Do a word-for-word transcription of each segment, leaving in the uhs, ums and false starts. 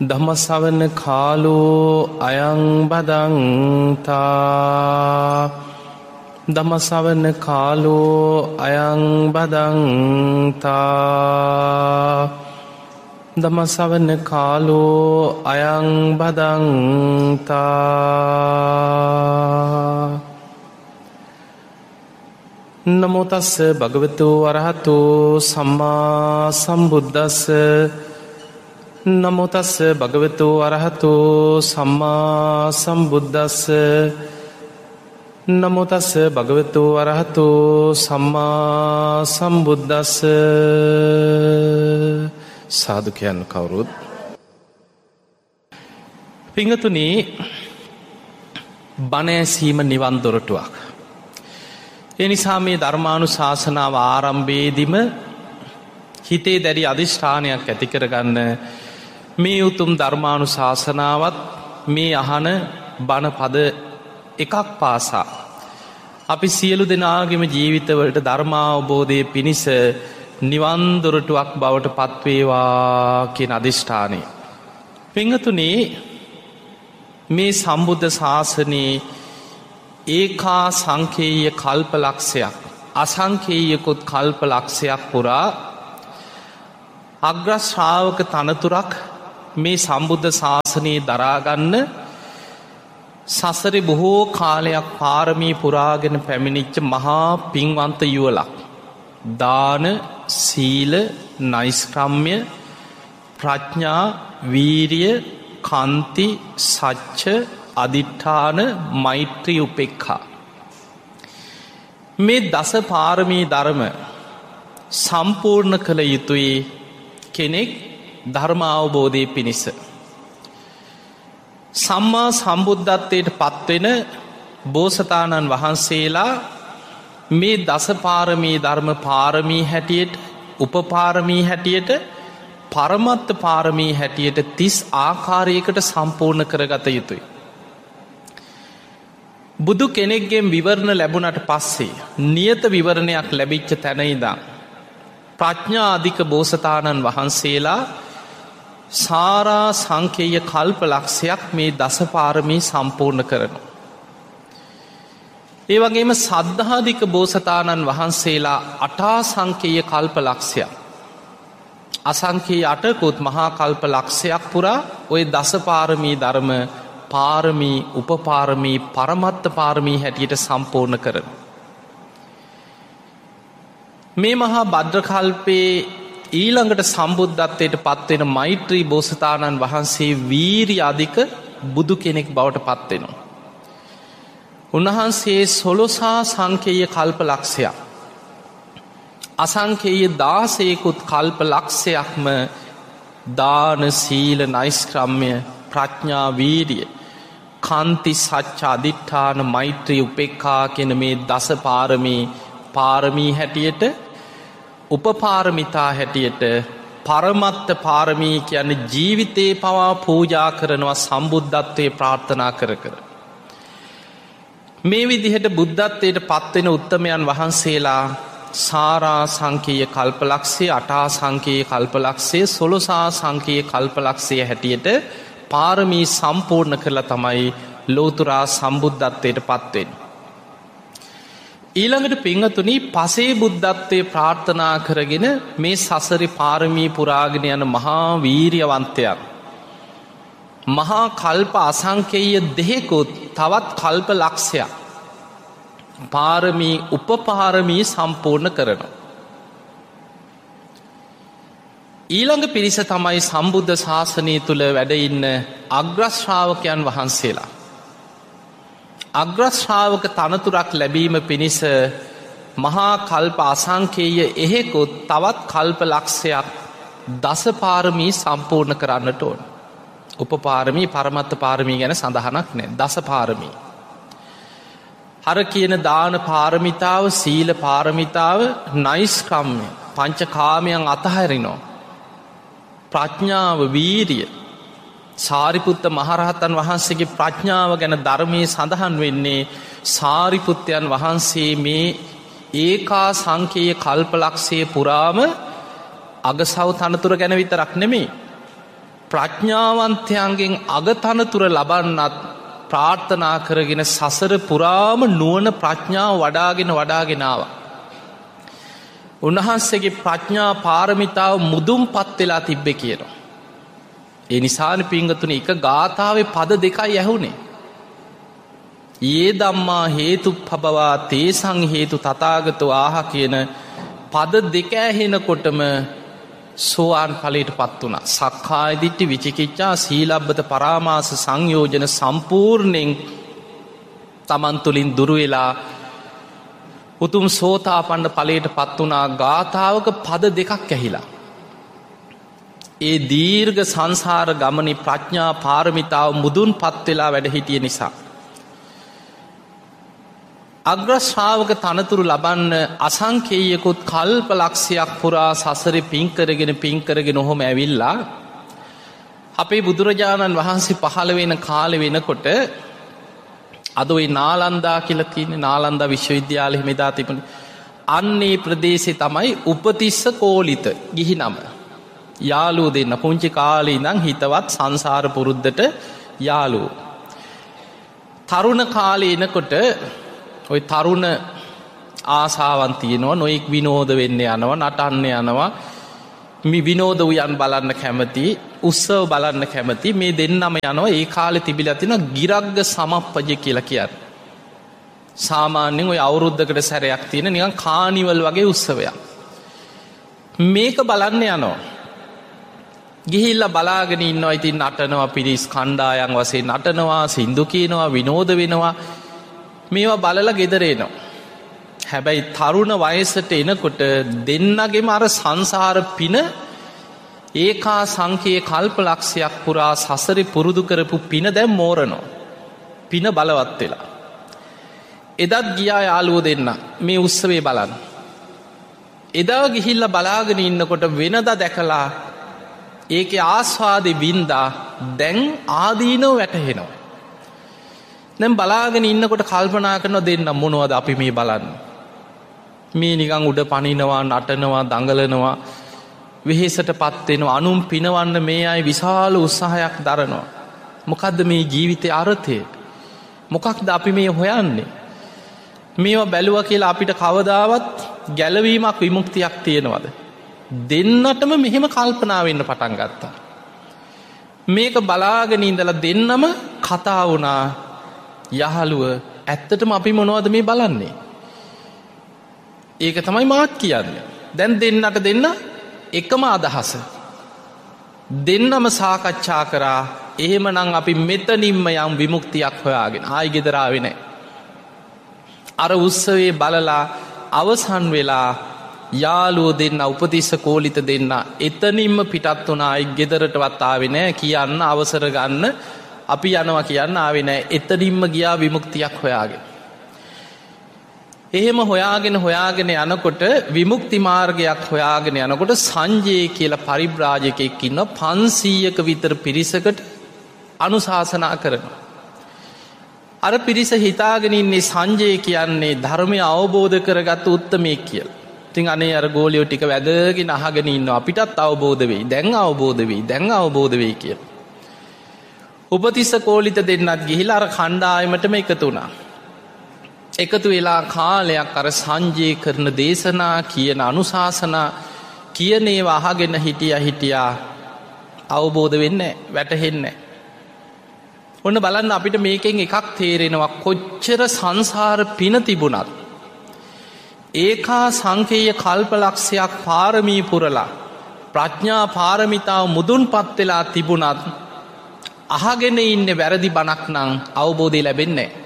ධම්මස්සවන කාලෝ අයං බදන්තා ධම්මස්සවන කාලෝ අයං බදන්තා ධම්මස්සවන කාලෝ අයං බදන්තා නමෝ තස්ස භගවතු අරහතු සම්මා සම්බුද්දස්ස නමෝ තස්ස භගවතු අරහතු සම්මා සම්බුද්දස්ස නමෝ තස්ස භගවතු අරහතු සම්මා සම්බුද්දස්ස සාදු කියන්න කවුරුත් පිංගතුනි බණ ඇසීම නිවන් දොරටුවක්. ඒ නිසා මේ ධර්මානුශාසනාව ආරම්භයේදීම හිතේ දැඩි අධිෂ්ඨානයක් ඇති කරගන්න මේ උතුම් ධර්මානුශාසනාවත් මේ අහන බණ පද එකක් පාසා අපි සියලු දෙනාගේම ජීවිතවලට ධර්මාවබෝධය පිණිස නිවන් දොරටුවක් බවට පත්වේවා කියන අධිෂ්ඨානය. පිංගතුනි මේ සම්බුද්ධ ශාසනයේ ඒකා සංකේය කල්පලක්ෂයක් අසංකේයකොත් කල්පලක්ෂයක් පුරා අග්‍රශ්‍රාවක තනතුරක් මේ සම්බුද්ධ ශාසනයේ දරාගන්න සසරේ බොහෝ කාලයක් පාරමී පුරාගෙන පැමිණිච්ච මහා පින්වන්ත යුවලක්. දාන, සීල, නෛෂ්ක්‍රම්‍ය, ප්‍රඥා, වීරිය, කන්ති, සච්ච, අදිඨාන, මෛත්‍රී, උපේක්ඛා මේ දස පාරමී ධර්ම සම්පූර්ණ කළ යුතුයි කෙනෙක් ධර්ම අවබෝධය පිණිස. සම්මා සම්බුද්ධත්වයට පත්වෙන බෝසතාණන් වහන්සේලා මේ දස පාරමී ධර්ම පාරමී හැටියට, උපපාරමී හැටියට, පරමත්ත පාරමී හැටියට තිස් ආකාරයකට සම්පූර්ණ කරගත යුතුයි. බුදු කෙනෙක්ගෙන් විවරණ ලැබුණට පස්සේ නියත විවරණයක් ලැබිච්ච තැන ඉඳන් ප්‍රඥා අධික බෝසතාණන් වහන්සේලා සාරා සංකේය කල්ප ලක්ෂයක් මේ දස පාරමී සම්පූර්ණ කරනවා. ඒ වගේම සද්ධාධික බෝසතාණන් වහන්සේලා අටා සංකේය කල්ප ලක්ෂයක් අසංකේය අටකුත් මහා කල්ප ලක්ෂයක් පුරා ඔය දස පාරමී ධර්ම පාරමී, උපපාරමී, පරමත්ත පාරමී හැටියට සම්පූර්ණ කරන. මේ මහා භද්‍රකල්පයේ ඊළඟට සම්බුද්ධත්වයට පත්වෙන මෛත්‍රී බෝසතාණන් වහන්සේ වීරිය අධික බුදු කෙනෙක් බවට පත්වෙනවා. උන්වහන්සේ සොළොසා සංකේය කල්ප ලක්ෂයක් අසංකේය දාසයකුත් කල්ප ලක්ෂයක්ම දාන, සීල, නෛෂ්ක්‍රම්‍ය, ප්‍රඥා, වීරිය, කන්ති, සච්ච, අදිඨාන, මෛත්‍රී, උපේක්ඛා කියන මේ දස පාරමී පාරමී හැටියට, උපපාරමිතා හැටියට, පරමත්ත පාරමී කියන්නේ ජීවිතේ පවා පූජා කරනවා සම්බුද්ධත්වයේ ප්‍රාර්ථනා කර කර. මේ විදිහට බුද්ධත්වයට පත්වෙන උත්තමයන් වහන්සේලා සාරා සංකේය කල්පලක්ෂය, අටා සංකේය කල්පලක්ෂය, සොළොසා සංකේය කල්පලක්ෂය හැටියට පාරමී සම්පූර්ණ කරලා තමයි ලෝතුරා සම්බුද්ධත්වයට පත්වෙන්නේ. ඊළඟට පිංගතුනි පසේ බුද්ධත්වයේ ප්‍රාර්ථනා කරගෙන මේ සසරි පාරමී පුරාගෙන යන මහා වීරියවන්තයන් මහා කල්ප අසංකේය දෙහෙකුත් තවත් කල්ප ලක්ෂයක් පාරමී, උපපාරමී සම්පූර්ණ කරනවා. ඊළඟ පිරිස තමයි සම්බුද්ධ ශාසනය තුළ වැඩ ඉන්න අග්‍රශ්‍රාවකයන් වහන්සේලා. අග්‍රශ්‍රාවක තනතුරක් ලැබීම පිණිස මහා කල්ප අසංකේය එහෙකුත් තවත් කල්ප ලක්ෂයක් දස පාරමී සම්පූර්ණ කරන්නට ඕන. උපපාරමී, පරමත්ත පාරමී ගැන සඳහනක් නෑ. දස පාරමී. හර කියන දාන පාරමිතාව, සීල පාරමිතාව, නෛෂ්ක්‍රම්‍ය, පංචකාමයන් අතහැරිනෝ. ප්‍රඥාව, වීරිය, සාරිපුත්ත මහරහතන් වහන්සේගේ ප්‍රඥාව ගැන ධර්මයේ සඳහන් වෙන්නේ සාරිපුත්තයන් වහන්සේ මේ ඒකා සංකේය කල්පලක්ෂය පුරාම අගසව් තනතුර ගැන විතරක් නෙමේ ප්‍රඥාවන්තයන්ගෙන් අගතනතුර ලබන්නත් ප්‍රාර්ථනා කරගෙන සසර පුරාම නුවණ ප්‍රඥාව වඩාගෙන වඩාගෙනාව. උන්වහන්සේගේ ප්‍රඥා පාරමිතාව මුදුන්පත් වෙලා තිබ්බේ කියනවා. ඒ නිසානේ පින්වතුනි එක ගාථාවේ පද දෙකයි ඇහුනේ. යේ ධම්මා හේතුප්පබවා තේසං හේතු තථාගතෝ ආහ කියන පද දෙක ඇහෙනකොටම සෝවාන් ඵලයට පත් වුණා. සක්කාය දිට්ඨි විචිකිච්ඡා සීලබ්බත පරාමාස සංයෝජන සම්පූර්ණයෙන් තමන් තුළින් දුරු වෙලා උතුම් සෝතාපන්න ඵලයට පත් වුණා. ගාථාවක පද දෙකක් ඇහිලා. ඒ දීර්ඝ සංසාර ගමනේ ප්‍රඥා පාරමිතාව මුදුන්පත් වෙලා වැඩ හිටිය නිසා. අග්‍ර ශ්‍රාවක තනතුරු ලබන්න අසංකේයකුත් කල්ප ලක්ෂයක් පුරා සසරේ පින් කරගෙන පින් කරගෙන ඔහොම ඇවිල්ලා අපේ බුදුරජාණන් වහන්සේ පහළ වෙන කාලෙ වෙනකොට අද ওই නාලන්දා කියලා තියෙන නාලන්දා විශ්වවිද්‍යාලෙ මෙදා තිබුණේ අන්නේ ප්‍රදේශේ තමයි උපතිස්ස කෝලිත ගිහි නම. යාළුවෝ දෙන්න පුංචි කාලේ ඉඳන් හිතවත් සංසාර පුරුද්දට යාළුවෝ. තරුණ කාලේ එනකොට ඔය තරුණ ආසාවන් තියෙනවා. නොයෙක් විනෝද වෙන්න යනවා, නටන්න යනවා, මේ විනෝද උයන් බලන්න කැමති, උත්සව බලන්න කැමති. මේ දෙන්නම යනවා. ඒ කාලේ තිබිලා තියෙනවා ගිරග්ග සමප්පජ කියලා කියන්නේ. සාමාන්‍යයෙන් ඔය අවුරුද්දකට සැරයක් තියෙන නිකන් කානිවල් වගේ උත්සවයක්. මේක බලන්න යනවා. ගිහිල්ලා බලාගෙන ඉන්නවා. ඉතින් නටනවා, පිරිස් කණ්ඩායම් වශයෙන් නටනවා, සින්දු කියනවා, විනෝද වෙනවා. මේවා බලලා ගෙදර එනවා. හැබැයි තරුණ වයසට එනකොට දෙන්නගෙම අර සංසාර පින ඒකා සංකේ කල්ප ලක්ෂයක් පුරා සසරේ පුරුදු කරපු පින දැන් මෝරනවා. පින බලවත් වෙලා. එදත් ගියා යාළුවෝ දෙන්න මේ උත්සවේ බලන්න. එදා ගිහිල්ලා බලාගෙන ඉන්නකොට වෙනදා දැකලා ඒකේ ආස්වාදේ වින්දා දැන් ආදීනව වැටහෙනවා. දැන් බලාගෙන ඉන්නකොට කල්පනා කරනවා දෙන්න මොනවද අපි මේ බලන්නේ. මේ නිකන් උඩ පනිනවා, නටනවා, දඟලනවා, වෙහෙසටපත් වෙනවා, අනුන් පිනවන්න මේ අය විශාල උත්සාහයක් දරනවා. මොකද්ද මේ ජීවිතේ අර්ථය? මොකක්ද අපි මේ හොයන්නේ? මේවා බැලුවා කියලා අපිට කවදාවත් ගැලවීමක් විමුක්තියක් තියෙනවද? දෙන්නටම මෙහෙම කල්පනා වෙන්න පටන් ගත්තා. මේක බලාගෙන ඉඳලා දෙන්නම කතා වුණා. යහළුව ඇත්තටම අපි මොනවද මේ බලන්නේ? ඒක තමයි මාත් කියන්නේ. දැන් දෙන්නට දෙන්න එකම අදහස. දෙන්නම සාකච්ඡා කරා එහෙමනම් අපි මෙතනින්ම යම් විමුක්තියක් හොයාගෙන ආයි ගෙදර ආවේ නැහැ. අර උත්සවයේ බලලා අවසන් වෙලා යාළුවෝ දෙන්න උපතිස්ස කෝලිත දෙන්න එතනින්ම පිටත් වුණා. ආයි ගෙදරටවත් ආවේ නැහැ. කියන්න අවසර ගන්න අපි යනවා කියන්න ආවේ නැහැ. එතනින්ම ගියා විමුක්තියක් හොයාගෙන. එහෙම හොයාගෙන හොයාගෙන යනකොට විමුක්ති මාර්ගයක් හොයාගෙන යනකොට සංජය කියලා පරිබ්‍රාජකෙක් ඉන්නවා. පන්සීයක විතර පිරිසකට අනුශාසනා කරනවා. අර පිරිස හිතාගෙන ඉන්නේ සංජය කියන්නේ ධර්මය අවබෝධ කරගත්තු උත්තමයෙක් කියලා. ඉතින් අනේ අර ගෝලියෝ ටික වැදගෙන අහගෙන ඉන්නවා. අපිටත් අවබෝධ වෙයි. දැන් අවබෝධ වෙයි. දැන් අවබෝධ වෙයි කියලා. උපතිස්ස කෝලිත දෙන්නත් ගිහිලා අර කණ්ඩායමටම එකතු වුණා. එකතු වෙලා කාලයක් අර සංජය කරන දේශනා කියන අනුශාසනා කියන ඒවා අහගෙන හිටියා හිටියා අවබෝධ වෙන්නේ නැහැ, වැටහෙන්නේ නැහැ. ඔන්න බලන්න අපිට මේකෙන් එකක් තේරෙනවා කොච්චර සංසාර පින තිබුණත් ඒකා සංකේය කල්පලක්ෂයක් පාරමී පුරලා ප්‍රඥා පාරමිතාව මුදුන්පත් වෙලා තිබුණත් අහගෙන ඉන්නේ වැරදි බණක් නම් අවබෝධය ලැබෙන්නේ නැහැ.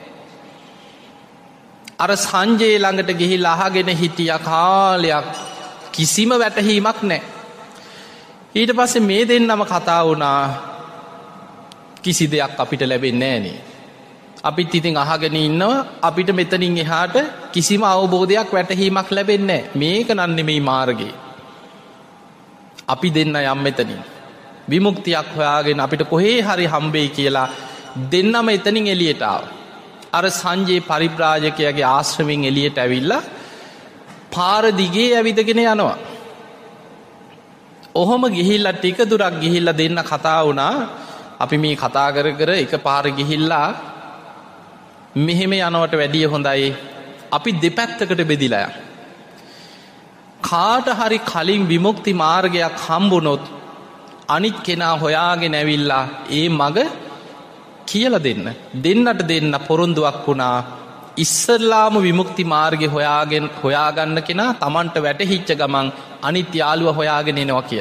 අර සංජය ළඟට ගිහිල්ලා අහගෙන හිටියා කාලයක් කිසිම වැටහීමක් නැහැ. ඊට පස්සේ මේ දෙන්නම කතා වුණා කිසි දෙයක් අපිට ලැබෙන්නේ නැහැ නේ. අපිත් ඉතින් අහගෙන ඉන්නවා අපිට මෙතනින් එහාට කිසිම අවබෝධයක් වැටහීමක් ලැබෙන්නේ නැහැ. මේක නම් නෙමෙයි මාර්ගය. අපි දෙන්න යම් මෙතනින් විමුක්තියක් හොයාගෙන අපිට කොහේ හරි හම්බෙයි කියලා දෙන්නම එතනින් එළියට ආවා. අර සංජේ පරිබ්‍රාජකයාගේ ආශ්‍රමයෙන් එළියට ඇවිල්ලා පාර දිගේ ඇවිදගෙන යනවා. ඔහොම ගිහිල්ලා ටික දුරක් ගිහිල්ලා දෙන්න කතා වුණා. අපි මේ කතා කර කර එක පාර ගිහිල්ලා මෙහෙම යනවට වැඩිය හොඳයි අපි දෙපැත්තකට බෙදිලා යමු. කාට හරි කලින් විමුක්ති මාර්ගයක් හම්බුනොත් අනිත් කෙනා හොයාගෙන ඇවිල්ලා ඒ මග කියලා දෙන්න. දෙන්නට දෙන්න පොරොන්දුවක් වුණා. ඉස්සල්ලාම විමුක්ති මාර්ගය හොයාගෙන හොයාගන්න කෙනා තමන්ට වැටහිච්ච ගමන් අනිත් යාළුව හොයාගෙන එනවා කිය.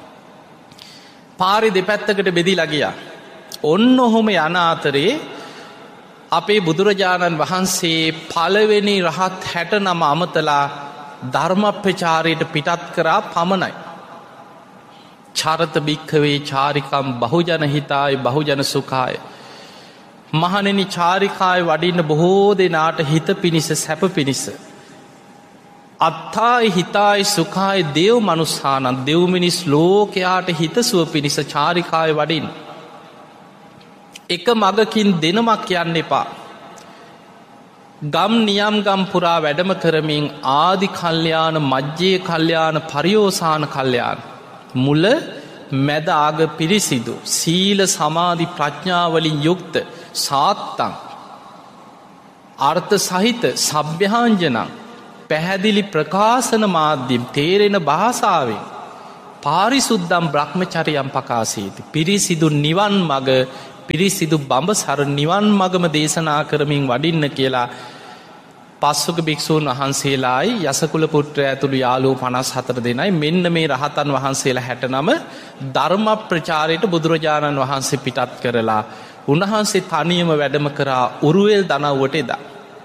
පාරි දෙපැත්තකට බෙදිලා ගියා. ඔන්න ඔහොම යන අතරේ අපේ බුදුරජාණන් වහන්සේ පළවෙනි රහත් හැට නම අමතලා ධර්මප්‍රචාරයට පිටත් කරා පමණයි. චරත භික්ඛවේ චාරිකම් බහුජන හිතාය බහුජන සුඛාය. මහණෙනි චාරිකාය වඩින්න බොහෝ දෙනාට හිත පිණිස සැප පිණිස. අත්තායි හිතායි සුඛාය දේව් මනුස්සානන් දෙව් මිනිස් ලෝකයාට හිතසුව පිණිස චාරිකාය වඩින්. එක මගකින් දෙනමක් යන්න එපා. ගම් නියම් ගම් පුරා වැඩම කරමින් ආදි කල්්‍යාන මජ්්‍යය කල්්‍යාන පරියෝසාන කල්්‍යාන මුල මැද ආග පිරිසිදු සීල සමාධි ප්‍රඥාවලින් යුක්ත සාත්තං අර්ථ සහිත සභ්‍යහාංජනං පැහැදිලි ප්‍රකාශන මාධ්‍යම් තේරෙන භාසාාවෙන් පාරිසුද්දම් බ්‍රහ්මචරියම් පකාසීති පිරිසිදු නිවන් මග පිරිසිදු බඹ සර නිවන් මගම දේශනා කරමින් වඩින්න කියලා පස්සුක භික්‍ෂූන් වහන්සේලායි යසකුල පුට්‍ර ඇතුළු යාලූ පනස් හතර දෙනයි මෙන්න මේ රහතන් වහන්සේලා හැට නම ධර්ම ප්‍රචාරයට බුදුරජාණන් වහන්සේ පිටත් කරලා උන්වහන්සේ තනියම වැඩම කරා උරුවෙල් දනව්වට එදා.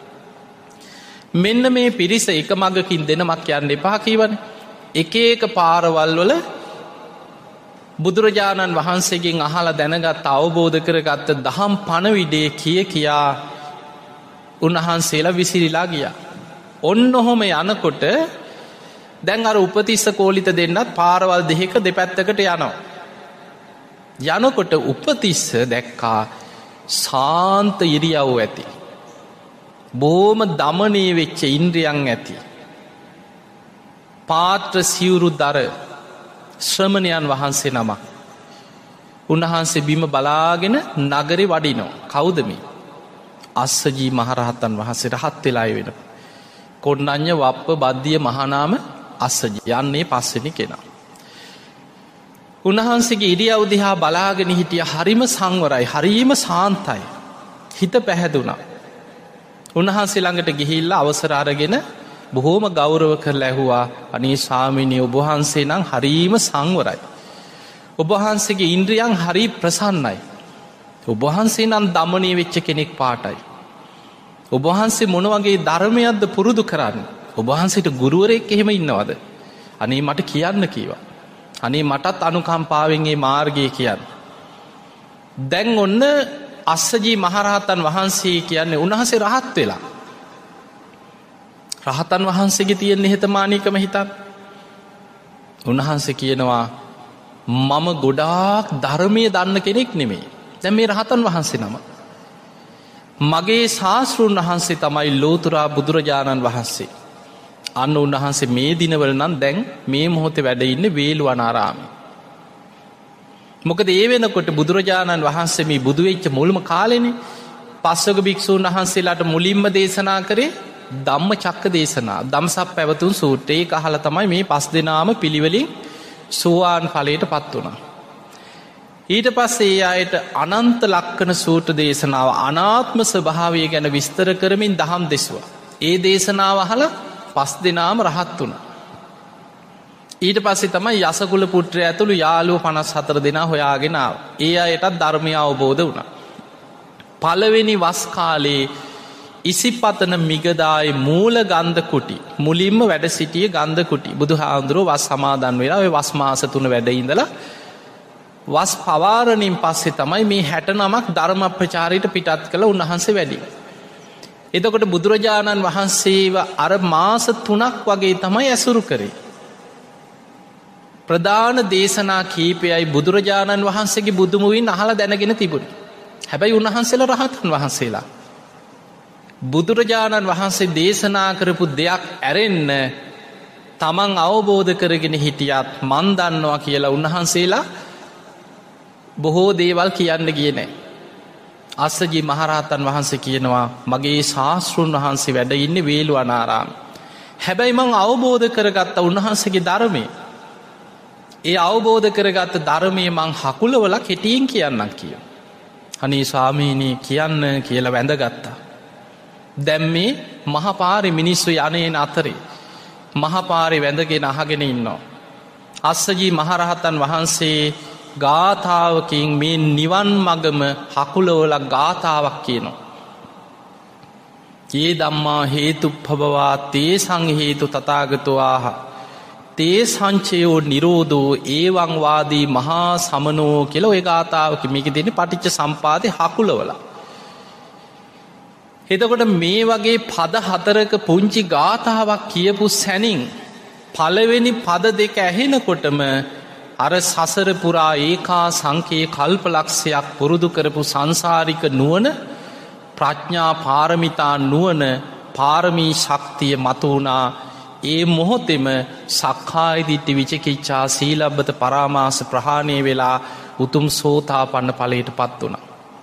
මෙන්න මේ පිරිස එක මගකින් දෙනමක් යන්න එපා කීවන එක ඒක පාරවල් වල බුදුරජාණන් වහන්සේගෙන් අහලා දැනගත් අවබෝධ කරගත්ත දහම් පණවිඩේ කිය කියා උන්වහන්සේලා විසිරිලා ගියා. ඔන්න ඔහොම යනකොට දැන් අර උපතිස්ස කෝලිත දෙන්නත් පාරවල් දෙක දෙපැත්තකට යනවා. යනකොට උපතිස්ස දැක්කා සාන්ත ඉරියව් ඇති. බොහොම දමනය වෙච්ච ඉන්ද්‍රියන් ඇති. පාත්‍ර සිවුරු දර ශ්‍රමණයන් වහන්සේ නමක්. උන්වහන්සේ බිම බලාගෙන නගරෙ වඩිනෝ. කවුදමි? අස්සජී මහරහතන් වහන්සේ රහත් වෙලාය වෙන. කොණ්ණඤ්ඤ වප්ප බද්ධිය මහනාම අස්සජී යන්නේ පස්වෙනි කෙනා. උන්වහන්සේගේ ඉරියව් දිහා බලාගෙන හිටිය හරිම සංවරයි හරීම සාන්තයි. හිත පැහැදුනා. උන්වහන්සේ ළඟට ගිහිල්ලා අවසර අරගෙන බොහෝම ගෞරව කරලා ඇහුවා අනේ ස්වාමීනි ඔබ වහන්සේ නම් හරීම සංවරයි. ඔබ වහන්සේගේ ඉන්ද්‍රියන් හරි ප්‍රසන්නයි. ඔබ වහන්සේ නම් දමනය වෙච්ච කෙනෙක් පාටයි. ඔබ වහන්සේ මොන වගේ ධර්මයක්ද පුරුදු කරන්නේ? ඔබ වහන්සේට ගුරුවරයෙක් එහෙම ඉන්නවද? අනේ මට කියන්න කීවා. අනේ මටත් අනුකම්පාවෙන් මේ මාර්ගය කියන්න. දැන් ඔන්න අස්සජී මහරහතන් වහන්සේ කියන්නේ උන්වහන්සේ රහත් වෙලා. රහතන් වහන්සේගේ තියෙන නිහතමානීකම හිතන්න. උන්වහන්සේ කියනවා මම ගොඩාක් ධර්මය දන්න කෙනෙක් නෙමෙයි. දැන් මේ රහතන් වහන්සේ නම. මගේ ශාස්තෘන් වහන්සේ තමයි ලෝතුරා බුදුරජාණන් වහන්සේ. අන්න උන්වහන්සේ මේ දිනවල නම් දැන් මේ මොහොතේ වැඩ ඉන්නේ වේළුවනාරාමේ. මොකද ඒ වෙනකොට බුදුරජාණන් වහන්සේ මේ බුදු වෙච්ච මුල්ම කාලෙනේ පස්වග භික්ෂූන් වහන්සේලාට මුලින්ම දේශනා කරේ ධම්මචක්ක දේශනා. ධම්සප් පැවතුම් සූත්‍රය. ඒක අහලා තමයි මේ පස් දෙනාම පිළිවෙලින් සෝවාන් ඵලයට පත් වුණා. ඊට පස්සේ ඒ අයට අනන්ත ලක්කන සූත්‍ර දේශනාව අනාත්ම ස්වභාවය ගැන විස්තර කරමින් දහම් දෙසුවා. ඒ දේශනාව අහලා පස් දෙනාම රහත් වුණා. ඊට පස්සේ තමයි යසකුල පුත්‍රය ඇතුළු යාළුවෝ පනස් හතර දෙනා හොයාගෙන ආවා. ඒ අයටත් ධර්මය අවබෝධ වුණා. පළවෙනි වස් කාලේ ඉසිපතන මිගදායි මූල ගන්ධ කුටි මුලින්ම වැඩ සිටිය ගන්ධ කුටි බුදුහාඳුරෝ වස් සමාදන් වෙලා ඔය වස් මාස තුන වැඩ ඉඳලා වස් පවාරණින් පස්සේ තමයි මේ හැට නමක් ධර්ම ප්‍රචාරයට පිටත් කළ උන්වහන්සේ වැඩි. එතකොට බුදුරජාණන් වහන්සේව අර මාස තුනක් වගේ තමයි ඇසුරු කරේ. ප්‍රධාන දේශනා කීපයයි බුදුරජාණන් වහන්සේගේ බුදුමුවින් අහලා දැනගෙන තිබුණේ. හැබැයි උන්වහන්සේලා රහතන් වහන්සේලා. බුදුරජාණන් වහන්සේ දේශනා කරපු දෙයක් ඇරෙන්න තමන් අවබෝධ කරගෙන හිටියත් මන් දන්නවා කියලා උන්වහන්සේලා බොහෝ දේවල් කියන්න ගියේ නැහැ. අස්සජී මහරහතන් වහන්සේ කියනවා මගේ ශාස්ත්‍රුන් වහන්සේ වැඩ ඉන්නේ වේළුවනාරාමේ. හැබැයි මං අවබෝධ කරගත්ත උන්වහන්සේගේ ධර්මය. ඒ අවබෝධ කරගත්ත ධර්මය මං හකුලවල කෙටියෙන් කියන්නම් කියනවා. අනේ ස්වාමීනි කියන්න කියලා වැඳගත්තා. දැන් මේ මහපාරේ මිනිස්සු යන්නේන අතරේ මහපාරේ වැඳගෙන අහගෙන ඉන්නවා. අස්සජී මහරහතන් වහන්සේ ගාථාවකින් මේ නිවන් මගම හකුලවල ගාථාවක් කියනවා. ඒ ධම්මා හේතුප්පබවා තේසං හේතු තථාගතෝ ආහ තේ සංචයෝ නිරෝධෝ ඒවං වාදී මහා සමනෝ කියලා ওই ගාථාවක මේකේ තියෙන පටිච්ච සම්පාදේ හකුලවල. එතකොට මේ වගේ පද හතරක පුංචි ගාථාවක් කියපු සැනින් පළවෙනි පද දෙක ඇහෙනකොටම අර සසර පුරා ඒකා සංකේ කල්පලක්ෂයක් පුරුදු කරපු සංසාරික නුවණ ප්‍රඥා පාරමිතා නුවණ පාරමී ශක්තිය මතු වුණා. ඒ මොහොතෙම සක්කාය දිට්ඨි විචිකිච්ඡා සීලබ්බත පරාමාස ප්‍රහාණය වෙලා උතුම් සෝතාපන්න ඵලයට පත් වුණා.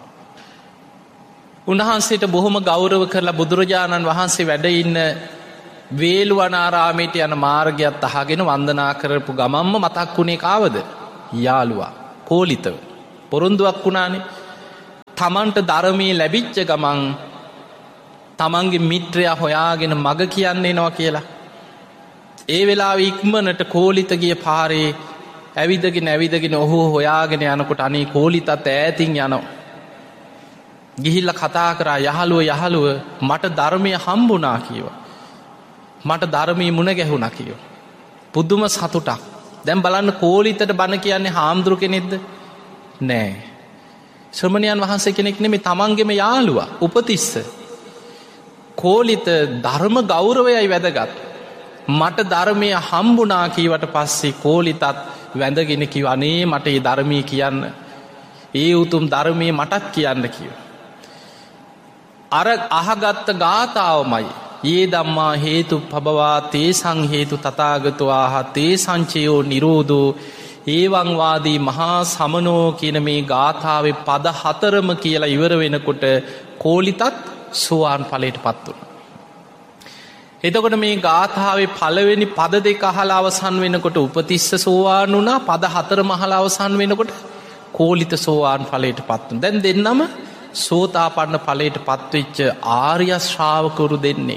උන්වහන්සේට බොහොම ගෞරව කරලා බුදුරජාණන් වහන්සේ වැඩ ඉන්න වේළුවනාරාමයට යන මාර්ගයත් අහගෙන වන්දනා කරපු ගමම්ම මතක් වුණේ කාවද? යාළුවා කෝලිතව පොරොන්දුවක් වුණානේ. තමන්ට ධර්මයේ ලැබිච්ච ගමන් තමන්ගේ මිත්‍රයා හොයාගෙන මග කියන්න එනවා කියලා. ඒ වෙලාවේ ඉක්මනට කෝලිත ගිය පාරේ ඇවිදගෙන ඇවිදගෙන ඔහු හොයාගෙන යනකොට අනේ කෝලිතත් ඈතින් යනවා. ගිහිල්ලා කතා කරා යහළුව යහළුව මට ධර්මය හම්බුණා කිව්වා. මට ධර්මයේ මුණ ගැහුණා කිව්වා. පුදුම සතුටක්. දැන් බලන්න කෝලිතට බණ කියන්නේ හාමුදුරු කෙනෙක්ද? නෑ. ශ්‍රමණයන් වහන්සේ කෙනෙක් නෙමෙයි තමන්ගේම යාළුවා උපතිස්ස. කෝලිත ධර්ම ගෞරවයයි වැදගත්. මට ධර්මය හම්බුණා කීවට පස්සේ කෝලිතත් වැඳගෙන කිව්වා අනේ මට මේ ධර්මයේ කියන්න. ඒ උතුම් ධර්මයේ මටත් කියන්න කිව්වා. අර අහගත්ත ගාථාවමයි ඒ ධම්මා හේතුප්පබවා තේසං හේතු තථාගතෝ ආහ තේ සංචයෝ නිරෝධෝ ඒවං වාදී මහා සමනෝ කියන මේ ගාථාවේ පද හතරම කියලා ඉවර වෙනකොට කෝලිතත් සෝවාන් ඵලයට පත් වුණා. එතකොට මේ ගාථාවේ පළවෙනි පද දෙක අහලා අවසන් වෙනකොට උපතිස්ස සෝවාන් වුණා. පද හතරම අහලා අවසන් වෙනකොට කෝලිත සෝවාන් ඵලයට පත් වුණා. දැන් දෙන්නම සෝතාපන්න ඵලයට පත්වෙච්ච ආර්ය ශ්‍රාවකවරු දෙන්නේ.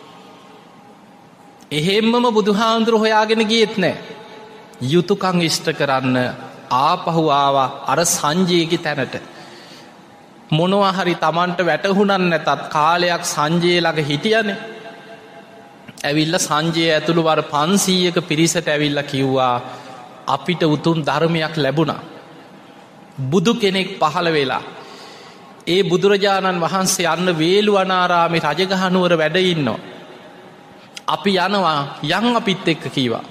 එහෙම්මම බුදුහාඳුර හොයාගෙන ගියෙත් නෑ. යුතුයකම් ඉෂ්ට කරන්න ආපහු ආවා අර සංජයගේ තැනට. මොනවා හරි Tamanට වැටහුණන් නැතත් කාලයක් සංජය ළඟ හිටියනේ. ඇවිල්ලා සංජය ඇතුළු වර පන්සීයක පිරිසට ඇවිල්ලා කිව්වා අපිට උතුම් ධර්මයක් ලැබුණා. බුදු කෙනෙක් පහළ වෙලා ඒ බුදුරජාණන් වහන්සේ යන්න වේළුවනාරාමේ රජගහ නුවර වැඩ ඉන්නවා. අපි යනවා යන් අපිත් එක්ක කීවා.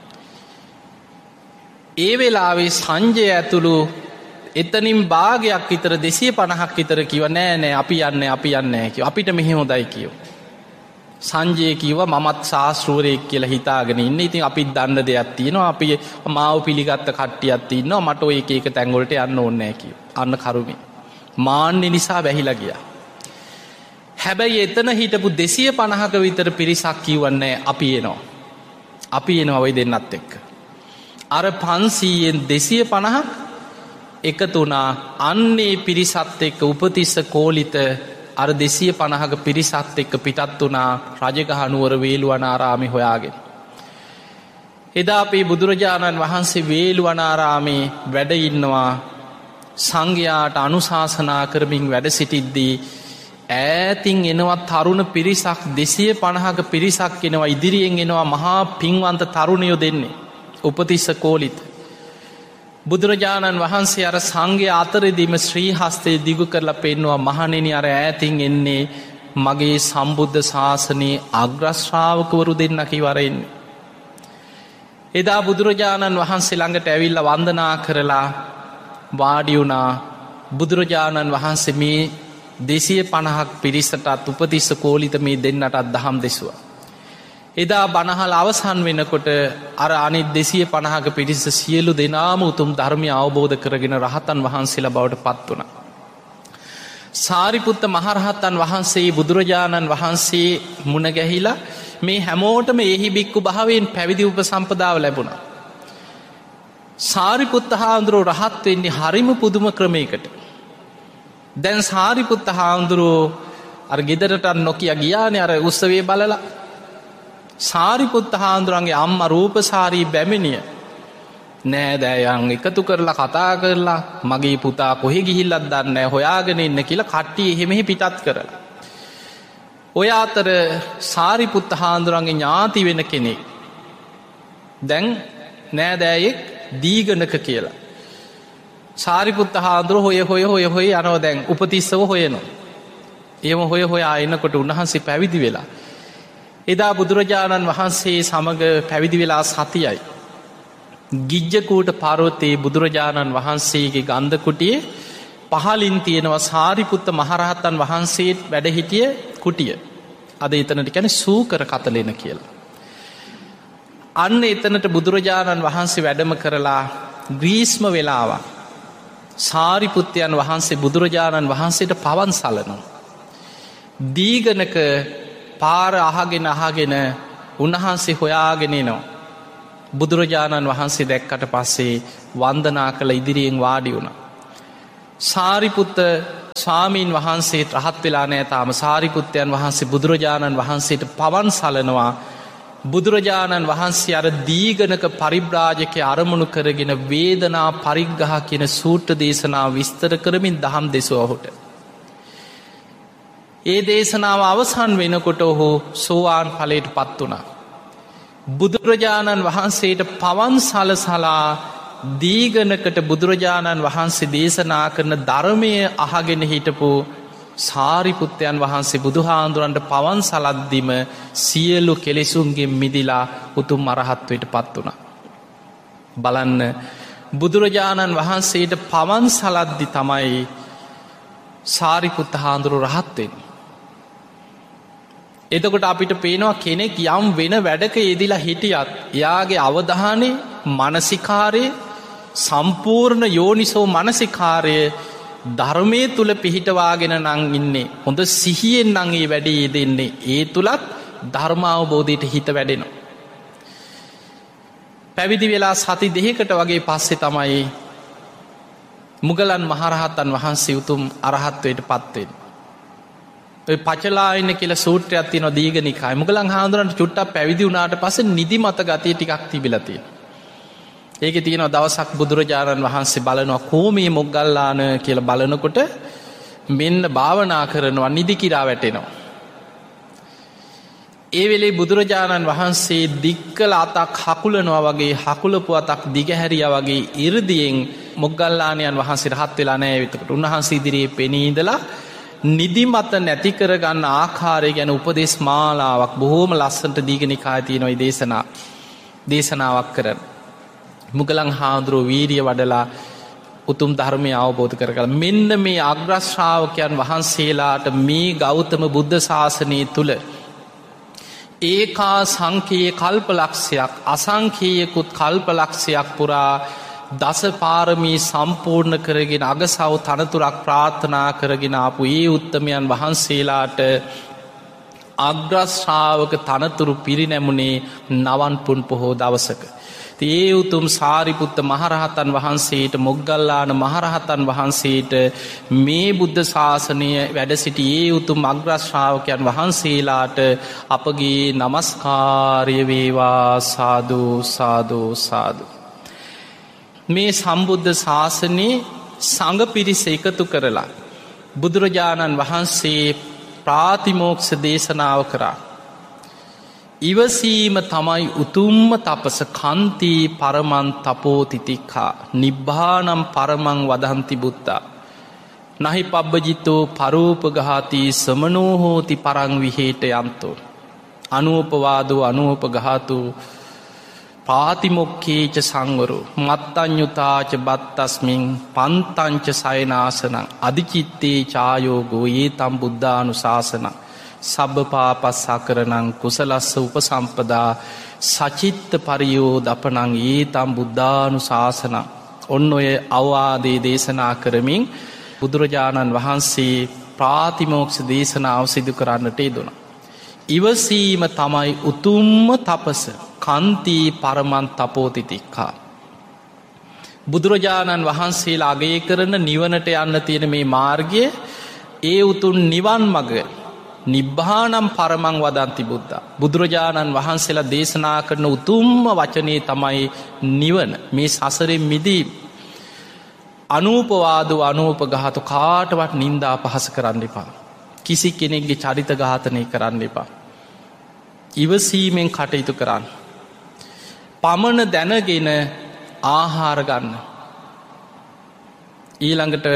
ඒ වෙලාවේ සංජය ඇතුළු එතනින් භාගයක් විතර දෙසිය පනහක් විතර කිව්වා නෑ නෑ අපි යන්නේ අපි යන්නේ නෑ කිව්වා. අපිට මෙහෙම හොඳයි කිව්වා. සංජය කිව්වා මමත් ශාස්ත්‍රවරයෙක් කියලා හිතාගෙන ඉන්නේ. ඉතින් අපිත් දන්න දෙයක් තියෙනවා. අපි මාව පිළිගත්ත කට්ටියක් ඉන්නවා. මට ඔය එක එක තැන් වලට යන්න ඕනේ නෑ කිව්වා. අන්න කරුමේ. මාන්නේ නිසා වැහිලා ගියා. හැබැයි එතන හිටපු දෙසිය පනහක විතර පිරිසක් කිව්වන්නේ අපි එනවා. අපි එනවා ඔය දෙන්නත් එක්ක. අර පන්සීයෙන් දෙසිය පනහක් එකතු වුණා. අන්නේ පිරිසත් එක්ක උපතිස්ස කෝලිත අර දෙසිය පනහක පිරිසත් එක්ක පිටත් වුණා රජගහ නුවර වේළුවනාරාමේ හොයාගෙන. එදා අපේ බුදුරජාණන් වහන්සේ වේළුවනාරාමේ වැඩ ඉන්නවා. සංඝයාට අනුශාසනා කරමින් වැඩ සිටිද්දී ඈතින් එනවා තරුණ පිරිසක් දෙසිය පනහක පිරිසක් එනවා. ඉදිරියෙන් එනවා මහා පින්වන්ත තරුණයෝ දෙන්නේ උපතිස්ස කෝලිත. බුදුරජාණන් වහන්සේ අර සංඝයා අතරෙදීම ශ්‍රී හස්තය දිගු කරලා පෙන්නවා මහණෙනි අර ඈතින් එන්නේ මගේ සම්බුද්ධ ශාසනයේ අග්‍රශ්‍රාවකවරු දෙන්න කිවර එන්නේ. එදා බුදුරජාණන් වහන්සේ ළඟට ඇවිල්ලා වන්දනා කරලා වාඩි වුණා. බුදුරජාණන් වහන්සේ මේ දෙසිය පනහක් පිරිසටත් උපතිස්ස කෝලිත මේ දෙන්නටත් දහම් දෙසුවා. එදා බණහල අවසන් වෙනකොට අර අනිත් දෙසිය පණහක පිටිස සියලු දෙනාම උතුම් ධර්මය අවබෝධ කරගෙන රහතන් වහන්සේලා බවට පත් වුණ. සාරිපුත්ත මහරහතන් වහන්සේ බුදුරජාණන් වහන්සේ මුණගැහිලා මේ හැමෝටම එහි බික්කු භාවයෙන් පැවිදි උපසම්පදාව ලැබුණ. සාරිපුත්ත හාමුදුරුවෝ රහත් වෙන්නේ හරිම පුදුම ක්‍රමයකට. දැන් සාරිපුත්ත හාමුදුරුවෝ අර ගෙදරට නොකිය ගියානේ අර උත්සවයේ බලලා. සාරිපුත්ත හාමුදුරන්ගේ අම්මා රූපසාරී බැමිණිය නෑදෑයන් එකතු කරලා කතා කරලා මගේ පුතා කොහෙ ගිහිල්ලත් දන්නේ හොයාගෙන ඉන්න කියලා කට්ටිය එහෙමෙහි පිටත් කරලා. ඔය අතර සාරිපුත්ත හාමුදුරන්ගේ ඥාති වෙන කෙනෙක් දැන් නෑදෑයෙක් දීගණක කියලා. සාරිපුත්ත හාමුදුරුවෝ හොය හොය හොය හොය යනවා දැන් උපතිස්සව හොයනවා. එහෙම හොය හොයා එනකොට උන්වහන්සේ පැවිදි වෙලා. එදා බුදුරජාණන් වහන්සේ සමග පැවිදි වෙලා සතියයි. ගිජ්ජකූට පර්වතයේ බුදුරජාණන් වහන්සේගේ ගන්ධකුටියේ පහලින් තියෙනවා සාරිපුත්ත මහරහතන් වහන්සේත් වැඩ හිටිය කුටිය. අද එතනට කියන්නේ සූකර කතලෙන කියලා. අන්න එතනට බුදුරජාණන් වහන්සේ වැඩම කරලා ග්‍රීස්ම වෙලාවක් සාරිපුත්තයන් වහන්සේ බුදුරජාණන් වහන්සේට පවන් සලනවා. දීගණක පාර අහගෙන අහගෙන උන්වහන්සේ හොයාගෙනනවා. බුදුරජාණන් වහන්සේ දැක්කට පස්සේ වන්දනා කළ ඉදිරියෙන් වාඩි වුණ. සාරිපුත්ත ස්වාමීන් වහන්සේ රහත් වෙලා නෑ තාම. සාරිපුත්තයන් වහන්සේ බුදුරජාණන් වහන්සේට පවන් සලනවා. බුදුරජාණන් වහන්සේ අර දීගණක පරිබ්‍රාජකය අරමුණු කරගෙන වේදනා පරිග්ගහ කියන සූට්‍ර දේශනා විස්තර කරමින් දහම් දෙසුව ඔහුට. ඒ දේශනාව අවසන් වෙනකොට ඔහු සෝවාන් ඵලයට පත් වුණා. බුදුරජාණන් වහන්සේට පවන් සලසලා දීගණකට බුදුරජාණන් වහන්සේ දේශනා කරන ධර්මය අහගෙන හිටපු සාරිපුත්තයන් වහන්සේ බුදුහාඳුරන්ට පවන් සලද්දිම සියලු කෙලෙසුන්ගෙන් මිදිලා උතුම් අරහත්වයට පත් වුණා. බලන්න බුදුරජාණන් වහන්සේට පවන් සලද්දි තමයි සාරිපුත්ත හාමුදුරුවෝ රහත් වෙන්නේ. එතකොට අපිට පේනවා කෙනෙක් යම් වෙන වැඩක යෙදිලා හිටියත් එයාගේ අවධානය මානසිකාරය සම්පූර්ණ යෝනිසෝ මානසිකාරය ධර්මය තුල පිහිටවාගෙන නම් ඉන්නේ. හොඳ සිහියෙන් නම් ඒ වැඩේ යෙදෙන්නේ. ඒ තුලත් ධර්ම අවබෝධයට හිත වැඩෙනවා. පැවිදි වෙලා සති දෙකකට වගේ පස්සේ තමයි මුගලන් මහරහතන් වහන්සේ උතුම් අරහත්වයට පත් වෙන්නේ. ඔය පචලායන කියලා සූත්‍රයක් තියෙනවා දීඝනිකායේ. මුගලන් හාමුදුරන්ට චුට්ටක් පැවිදි වුණාට පස්සේ නිදිමත ගතිය ටිකක් තිබිලා තියෙනවා. ඒකේ තියෙනවා දවසක් බුදුරජාණන් වහන්සේ බලනවා කොමේ මොග්ගල්ලාන කියලා බලනකොට මෙන්න භාවනා කරනවා නිදි කිරා වැටෙනවා. ඒ වෙලේ බුදුරජාණන් වහන්සේ දික්කල අතක් හකුලනවා වගේ හකුලපු අතක් දිගහැරියා වගේ 이르දියෙන් මොග්ගල්ලාණන් වහන්සේ රහත් වෙලා නැහැ. එතකොට උන්වහන්සේ ඉදිරියේ පෙනී ඉඳලා නිදිමත නැති කරගන්න ආකාරය ගැන උපදේශ මාලාවක් බොහෝම ලස්සනට දීඝනිකායේ තියෙන ওই දේශනා දේශනාවක් කරන මුගලන් හාමුදුරුවෝ වීරිය වඩලා උතුම් ධර්මය අවබෝධ කරගන්න. මෙන්න මේ අග්‍ර ශ්‍රාවකයන් වහන්සේලාට මේ ගෞතම බුද්ධ ශාසනය තුල ඒකා සංඛ්‍යේ කල්පලක්ෂයක් අසංඛ්‍යයකුත් කල්පලක්ෂයක් පුරා දස පාරමී සම්පූර්ණ කරගෙන අගසව් තනතුරක් ප්‍රාර්ථනා කරගෙන ආපු ඒ උත්තමයන් වහන්සේලාට අග්‍ර ශ්‍රාවක තනතුරු පිරිනැමුණේ නවන් පුන් පොහෝ දවසක. ඒ උතුම් සාරිපුත්ත මහරහතන් වහන්සේට මොග්ගල්ලාන මහරහතන් වහන්සේට මේ බුද්ධ ශාසනය වැඩ සිටි ඒ උතුම් අග්‍ර ශ්‍රාවකයන් වහන්සේලාට අපගේ නමස්කාරය වේවා. සාදු සාදු සාදු. මේ සම්බුද්ධ ශාසනයේ සංඝ පිරිස එකතු කරලා බුදුරජාණන් වහන්සේ ප්‍රාතිමෝක්ෂ දේශනාව කරා. ඉවසීම තමයි උතුම්ම තපස. කන්ති පරමං තපෝතිතික්ඛා නිබ්බානම් පරමං වදන්ති බුද්ධා නහි පබ්බජිතෝ පරූපඝාති සමනෝ හෝති පරං විහෙට යන්තෝ අනූපවාදෝ අනූපඝාතු පාතිමොක්කේච සංවරෝ මත්තඤ්ඤුතාච බත්තස්මින් පන්තංච සයනාසනං අදිචිත්තේ චායෝගෝ ඒතම් බුද්ධානුශාසනං සබ්බ පාපස්සා කරනං කුසලස්ස උපසම්පදා සචිත්ත පරියෝ දපනං ඒතම් බුද්ධානු ශාසනං. ඔන්න ඔය අවවාදේ දේශනා කරමින් බුදුරජාණන් වහන්සේ ප්‍රාතිමෝක්ෂ දේශනාව සිදු කරන්නට යෙදුණා. ඉවසීම තමයි උතුම්ම තපස කන්ති පරමන් තපෝතිතික්කා. බුදුරජාණන් වහන්සේලා අගය කරන නිවනට යන්න තියෙන මේ මාර්ගය ඒ උතුම් නිවන් මග නිබ්බානම් පරමං වදන්ති බුද්ධා. බුදුරජාණන් වහන්සේලා දේශනා කරන උතුම්ම වචනේ තමයි නිවන. මේ සසරෙන් මිදීම. අනූපවාදෝ අනූපඝාත කාටවත් නින්දා පහස කරන්න එපා. කිසි කෙනෙක්ගේ චරිත ඝාතනය කරන්න එපා. ඉවසීමෙන් කටයුතු කරන්න. පමණ දැනගෙන ආහාර ගන්න. ඊළඟට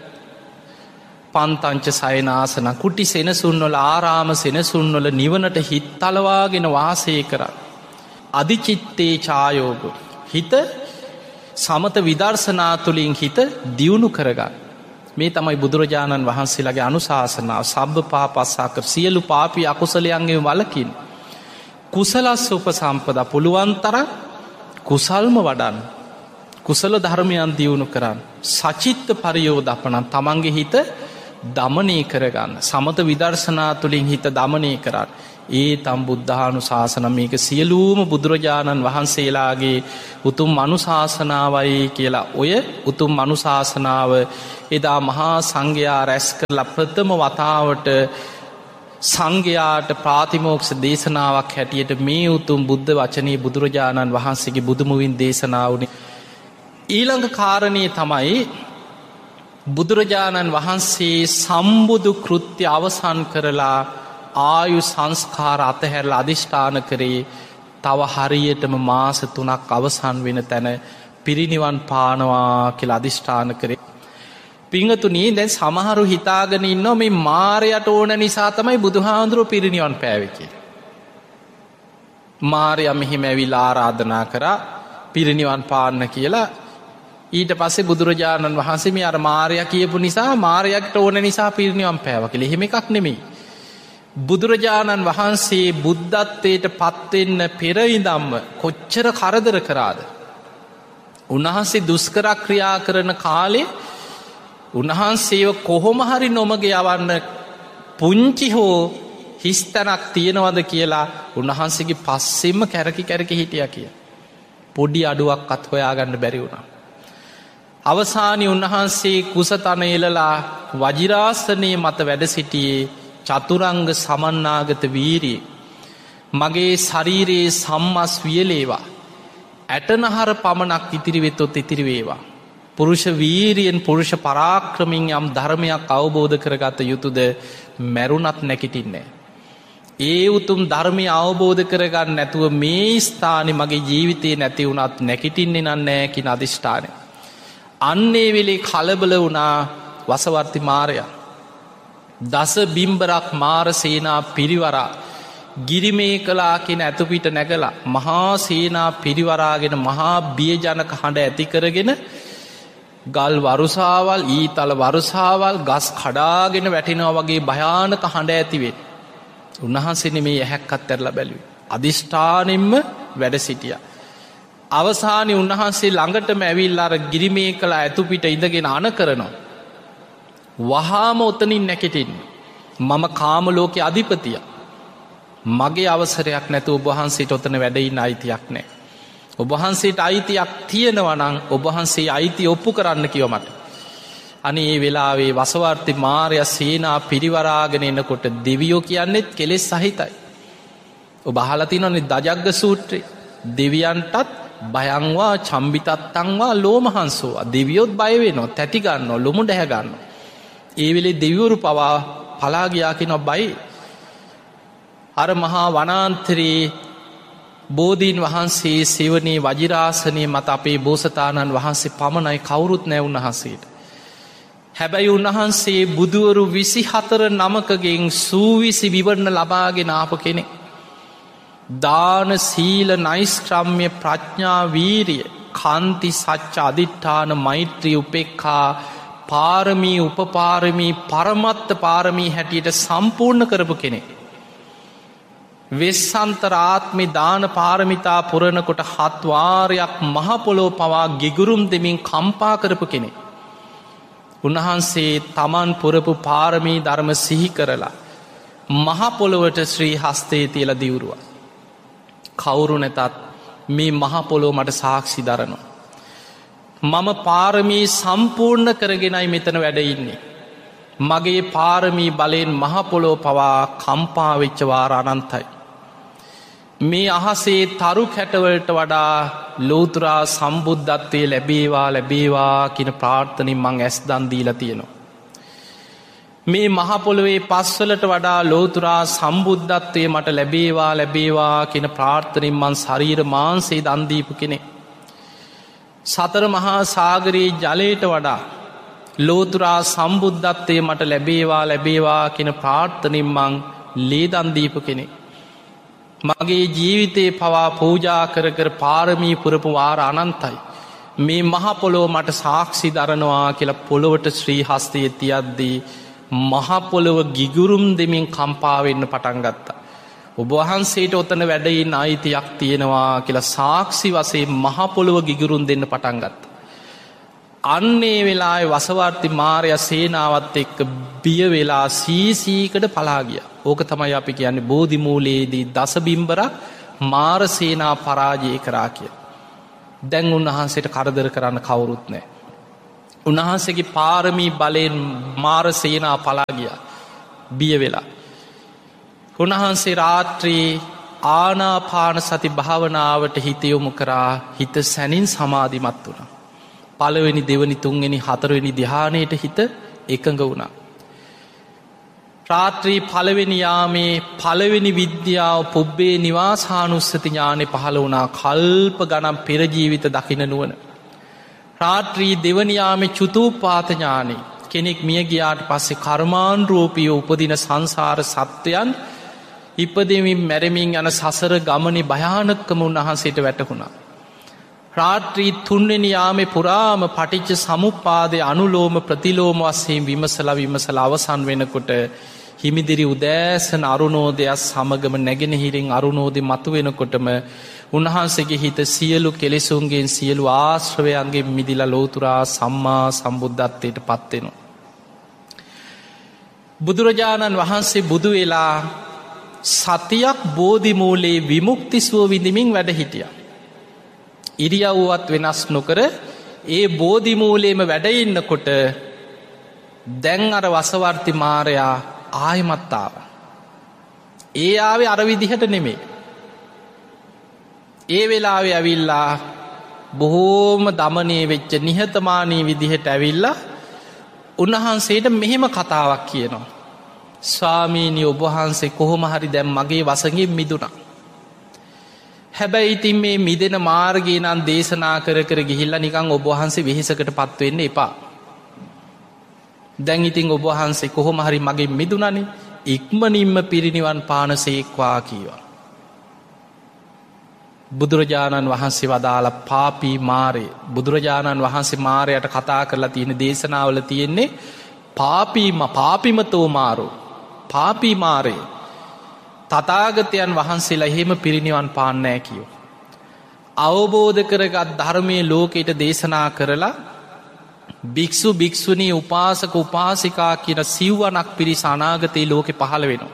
පන්තංච සයනාසන කුටි සෙනසුන්වල ආරාම සෙනසුන්වල නිවනට හිත් තලවාගෙන වාසය කරන්න. අධිචිත්තේ ඡායෝග හිත සමත විදර්ශනා තුළින් හිත දියුණු කරගන්න. මේ තමයි බුදුරජාණන් වහන්සේලාගේ අනුශාසනාව. සබ්බ පාපස්සා සියලු පාපී අකුසලයන්ගෙන් වළකින් කුසලස්ස උපසම්පදා පුළුවන් තරම් කුසල්ම වඩන්න. කුසල ධර්මයන් දියුණු කරන්න. සචිත්ත පරියෝදපනං තමන්ගේ හිත දමනය කරගන්න. සමත විදර්ශනා තුළින් හිත දමනය කරන්න. ඒ තම් බුද්ධානු ශාසන මේක සියලූම බුදුරජාණන් වහන්සේලාගේ උතුම් අනුශාසනාවයි කියලා ඔය උතුම් අනුශාසනාව එදා මහා සංඝයා රැස් කරලා ප්‍රථම වතාවට සංඝයාට ප්‍රාතිමෝක්ෂ දේශනාවක් හැටියට මේ උතුම් බුද්ධ වචනේ බුදුරජාණන් වහන්සේගේ බුදුමුවින් දේශනා වුණේ. ඊළඟ කාරණය තමයි බුදුරජාණන් වහන්සේ සම්බුදු කෘත්‍ය අවසන් කරලා ආයු සංස්කාර අතහැරලා අධිෂ්ඨාන කරේ තව හරියටම මාස තුනක් අවසන් වෙන තැන පිරිනිවන් පානවා කියලා අධිෂ්ඨාන කරේ. පිංගතුනී දැන් සමහරු හිතාගෙන ඉන්නවා මේ මාරයට ඕන නිසා තමයි බුදුහාඳුරෝ පිරිනිවන් පෑවේ කියලා. මාරයා මෙහිම ඇවිල්ලා ආරාධනා කරා පිරිනිවන් පාන්න කියලා. ඊට පස්සේ බුදුරජාණන් වහන්සේ මේ අර මාරයා කියපු නිසා මාරයාට ඕන නිසා පිරිනිවන් පෑවා කියලා. එහෙම එකක් නෙමෙයි. බුදුරජාණන් වහන්සේ බුද්ධත්වයට පත්වෙන්න පෙර ඉඳන්ම කොච්චර කරදර කරාද. උන්වහන්සේ දුෂ්කර ක්‍රියා කරන කාලේ උන්වහන්සේව කොහොම හරි නොමග යවන්න පුංචි හෝ හිස්තැනක් තියෙනවද කියලා උන්වහන්සේගේ පස්සෙම කැරකි කැරකි හිටියා කිය. පොඩි අඩුවක්වත් හොයාගන්න බැරි වුණා. අවසානයේ උන්වහන්සේ කුසතන එලලා වජිරාසනයේ මත වැඩ සිටියේ චතුරංග සමන්නාගත වීරිය. මගේ ශරීරයේ සම්මස් වියලේවා. ඇටනහර පමණක් ඉතිරිවෙතොත් ඉතිරිවේවා. පුරුෂ වීරියෙන් පුරුෂ පරාක්‍රමින් යම් ධර්මයක් අවබෝධ කරගත යුතුද මැරුණත් නැකිටින්නේ. ඒ උතුම් ධර්මය අවබෝධ කරගන්න නැතුව මේ ස්ථානෙ මගේ ජීවිතයේ නැති වුණත් නැකිටින්නේ නන්නෑ කින අධිෂ්ඨානය. අන්නේ වෙලේ කලබල වුණා වසවර්ති මාරයා. දස බිම්බරක් මාර සේනා පිරිවරා ගිරිමේ කලා කියෙන ඇතුපිට නැගලා මහා සේනා පිරිවරාගෙන මහා බියජනක හඬ ඇති කරගෙන ගල් වරුසාවල් ඊතල වරුසාවල් ගස් කඩාගෙන වැටෙනවා වගේ භයානක හඬ ඇතිවේ. උන්වහන්සේනේ මේ ඇහැක්කත් ඇරලා බැලුවේ. අධිෂ්ඨානෙන්ම වැඩ සිටියා. අවසානයේ උන්වහන්සේ ළඟටම ඇවිල්ලා අර ගිරිමේ කලා ඇතුපිට ඉඳගෙන අණ කරනවා. වහාම ඔතනින් නැකිටින් මම කාම ලෝකේ අධිපතිය. මගේ අවසරයක් නැතුව ඔබ වහන්සේට ඔතන වැඩ ඉන්න අයිතියක් නැහැ. ඔබ වහන්සේට අයිතියක් තියෙනවා නම් ඔබ වහන්සේ අයිතිය ඔප්පු කරන්න කිව්ව මට. අනේ මේ වෙලාවේ වසවර්ති මාරයා සේනා පිරිවරාගෙන එනකොට දෙවියෝ කියන්නේත් කෙලෙස් සහිතයි. ඔබ අහලා තියෙනවනේ දජග්ග සූත්‍රේ. දෙවියන්ටත් භයංවා චම්බිතත්තංවා ලෝමහංසෝ. දෙවියොත් බය වෙනවා, තැති ගන්නවා, ලොමු දැහැ ගන්නවා. ඒ වෙලේ දෙවිවරු පවා පලා ගියා කියනවා බයි. අර මහා වනාන්තරේ බෝධීන් වහන්සේ සෙවණේ වජිරාසනයේ මත අපේ බෝසතාණන් වහන්සේ පමණයි, කවුරුත් නැහැ උන්වහන්සේට. හැබැයි උන්වහන්සේ බුදුවරු විසි හතර නමකගෙන් සූවිසි විවරණ ලබාගෙන ආපු කෙනෙක්. දාන සීල නෛෂ්ක්‍රම්‍ය ප්‍රඥා වීරිය කාන්ති සච්ච අදිඨාන මෛත්‍රී උපේක්ඛා පාරමී උපපාරමී පරමත්ත පාරමී හැටියට සම්පූර්ණ කරපු කෙනෙක්. වෙස්සන්තරාත්මි දාන පාරමිතා පුරණකොට හත්වාරයක් මහපොලෝ පවා ගිගුරුම් දෙමින් කම්පා කරපු කෙනෙ. උන්වහන්සේ තමන් පුරපු පාරමී ධර්ම සිහි කරලා මහපොළොවට ශ්‍රී හස්තේ තියල දිවුරුව. කවුරු නැතත් මේ මහපොලෝ මට සාක්ෂි දරනවා. මම පාරමී සම්පූර්ණ කරගෙනයි මෙතන වැඩඉන්නේ. මගේ පාරමී බලයෙන් මහපොලෝ පවා කම්පාවෙච්චවාර අනන්තයි. මේ අහසේ තරු කැටවලට වඩා ලෝතුරා සම්බුද්ධත්වය ලැබේවා ලැබේවා කියන ප්‍රාර්ථනින් මං ඇස් දන්දීල තියෙනවා. මේ මහපොළොවේ පස්වලට වඩා ලෝතුරා සම්බුද්ධත්වය මට ලැබේවා ලැබේවා කියන ප්‍රාර්ථනින් මන් ශරීර මාන්සේ දන්දීපු කෙනෙ. සතර මහා සාගරයේ ජලයට වඩා ලෝතුරා සම්බුද්ධත්වය මට ලැබේවා ලැබේවා කියන ප්‍රාර්ථනින් මං ලේ දන්දීපු කෙනෙ. මගේ ජීවිතේ පවා පූජා කර කර පාරමී පුරපු වාර අනන්තයි. මේ මහපොලෝ මට සාක්ෂි දරනවා කියලා පොළොවට ශ්‍රී හස්තය තියද්දී මහපොළොව ගිගුරුම් දෙමින් කම්පාවෙන්න පටන්ගත්තා. ඔබවහන්සේට ඔතන වැඩයින් අයිතියක් තියෙනවා කියලා සාක්ෂි වසේ මහපොළොව ගිගුරුම් දෙන්න පටන්ගත්ත. අන්නේ වෙලා වසවර්ති මාරය සේනාවත් එක්ක බිය වෙලා සීසීකට පලාගිය. ඕක තමයි අපි කියන්නේ බෝධිමූලයේදී දසබිම්බරක් මාර සේනා පරාජය කරා කිය. දැන් උන්වහන්සේට කරදර කරන්න කවුරුත් නෑ. උන්වහන්සේගේ පාරමී බලයෙන් මාර සේනා පලාගිය බිය වෙලා. උන්වහන්සේ රාත්‍රී ආනාපාන සති භාවනාවට හිතයොමු කරා හිත සැනින් සමාධිමත් වුණා. පළවෙනි දෙවනි තුන්වෙනි හතරවෙනි ධ්‍යානයට හිත එකඟ වුණා. රාත්‍රී පළවෙනි යාමේ පළවෙනි විද්‍යාව පුබ්බේ නිවාසානුස්සති ඥානෙ පහළ වුණා. කල්ප ගණන් පෙරජීවිත දකින නුවන. රාත්‍රී දෙවනියාමේ චුතූපාත ඥානෙ කෙනෙක් මිය ගියාට පස්සේ කර්මාන් රූපිය උපදින සංසාර සත්වයන් ඉපදමින් මැරමින් යන සසර ගමනි භයානක්කම උන්වහන්සේට වැටහුණා. රාත්‍රී තුන්වෙනි යාමේ පුරාම පටිච්ච සමුප්පාදය අනුලෝම ප්‍රතිලෝම වස්සයෙන් විමසල විමසල අවසන් වෙනකොට හිමිදිරි උදෑසන අරුණෝදයක් සමගම නැගෙනහිරින් අරුණෝදය මතු වෙනකොටම උන්වහන්සේගේ හිත සියලු කෙලෙසුන්ගෙන් සියලු ආශ්‍රවයන්ගේ මිදිල ලෝතුරා සම්මා සම්බුද්ධත්වයට පත්වෙනවා. බුදුරජාණන් වහන්සේ බුදු වෙලා සතියක් බෝධිමූලයේ විමුක්තිසුව විඳමින් වැඩ හිටිය. ඉරියව්වත් වෙනස් නොකර ඒ බෝධිමූලයේම වැඩඉන්නකොට දැන් අර වසවර්ති මාරයා ආයමත්තාව. ඒ ආවේ අරවිදිහට නෙමේ. ඒ වෙලාවෙ ඇවිල්ලා බොහෝම දමනය වෙච්ච නිහතමානී විදිහට ඇවිල්ලා උන්වහන්සේට මෙහෙම කතාවක් කියනවා. ස්වාමීනි ඔබවහන්සේ කොහොම හරි දැම් මගේ වසගෙන් මිදුණා. හැබැයි ඉතින් මේ මිදෙන මාර්ගී නම් දේශනා කර කර ගිහිල්ලා නිකං ඔබවහන්සේ වෙහෙසකට පත්වෙන්න එපා. දැන් ඉතින් ඔබවහන්සේ කොහොම හරි මගේ මිදුණනි ඉක්මනින්ම පිරිනිවන් පාන සේක්වා කීවා. බුදුරජාණන් වහන්සේ වදාළ පාපී මාරය බුදුරජාණන් වහන්සේ මාරයට කතා කරලා තියෙන දේශනාවල තියෙන්නේ පාපීම පාපිමතෝ මාරෝ පාපී මාරය තථාගතයන් වහන්සේලා එහෙම පිරිනිවන් පාන්නෑ කියෝ. අවබෝධ කරගත් ධර්මය ලෝකයට දේශනා කරලා භික්‍ෂු භික්‍ෂුණී උපාසක උපාසිකා කියන සිව්වනක් පිරිස අනාගතයේ ලෝකෙ පහළ වෙනවා.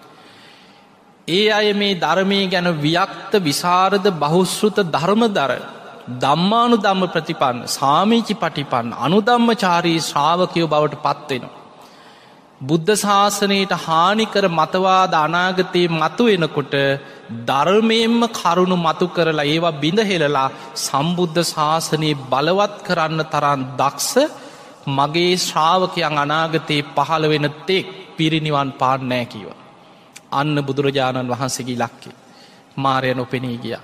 ඒ අය මේ ධර්මය ගැන ව්‍යක්ත විසරද බහුශ්ෘත ධර්මදර ධම්මානු ධම්ම ප්‍රතිපන්න සාමීචි පටිපන්න අනුධම්මචාරී ශ්‍රාවකයෝ බවට පත්වෙනවා. බුද්ධ ශාසනයට හානිකර මතවාද අනාගතයේ මතු වෙනකොට ධර්මයෙන්ම කරුණු මතු කරලා ඒවා බිඳහෙලලා සම්බුද්ධ ශාසනයේ බලවත් කරන්න තරන් දක්ෂ මගේ ශ්‍රාවකයන් අනාගතයේ පහළ වෙන තෙක් පිරිනිවන් පාන්නෑ කියව. අන්න බුදුරජාණන් වහන්සේගේ ලක්කේ මාරය නොපෙනී ගියා.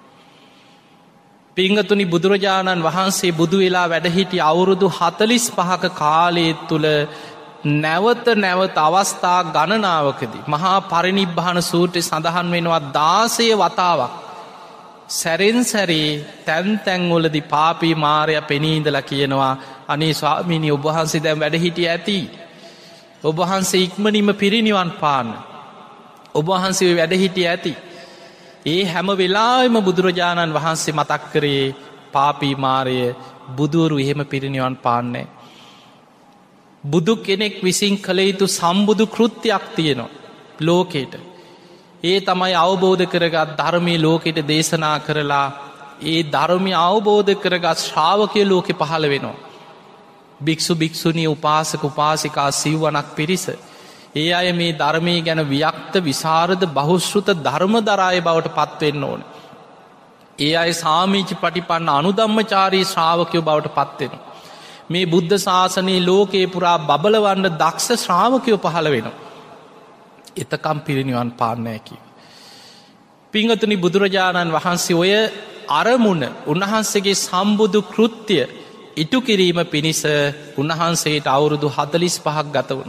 පිංගතුනි බුදුරජාණන් වහන්සේ බුදු වෙලා වැඩහිටි අවුරුදු හතලිස් පහක කාලයේ තුළ නැවත නැවත අවස්ථා ගණනාවකදී මහා පරිනිබ්බාන සූත්‍රය සඳහන් වෙනවා දාසය වතාවක් සැරෙන් සැරේ තැන් තැන්වලදි පාපී මාරය පෙනීදලා කියනවා අනේ ස්වාමීනි ඔබවහන්සේ දැන් වැඩ හිටිය ඇති ඔබවහන්සේ ඉක්මනින්ම පිරිනිවන් පාන්න. ඔබවහන්සේ වැඩ හිටිය ඇති. ඒ හැම වෙලාවෙම බුදුරජාණන් වහන්සේ මතක් කරේ පාපී මාරය බුදුවරු එහෙම පිරිනිවන් පාන්නේ. බුදු කෙනෙක් විසින් කළ යුතු සම්බුදු කෘත්‍යයක් තියෙනවා ලෝකෙට. ඒ තමයි අවබෝධ කරගත් ධර්මය ලෝකෙට දේශනා කරලා ඒ ධර්මය අවබෝධ කරගත් ශ්‍රාවකය ලෝකෙ පහළ වෙනවා. භික්ෂු භික්ෂුණී උපාසක උපාසිකා සිව්වනක් පිරිස. ඒ අය මේ ධර්මය ගැන ව්‍යක්ත විසරද බහුශ්‍රෘත ධර්ම දරාය බවට පත්වෙන්න ඕන. ඒ අය සාමීචි පටිපන්න අනුධම්මචාරී ශ්‍රාවකයෝ බවට පත්වෙන. මේ බුද්ධ ශාසනයේ ලෝකයේ පුරා බබලවන්න දක්ෂ ශ්‍රාවකයෝ පහළ වෙනවා. එතකම් පිරිනිවන් පාන්නෑ කිව. පිංහතුනි බුදුරජාණන් වහන්සේ ඔය අරමුණ උන්වහන්සේගේ සම්බුදු කෘත්‍ය ඉටු කිරීම පිණිස උන්වහන්සේට අවුරුදු හතලිස් පහක් ගත වුණ.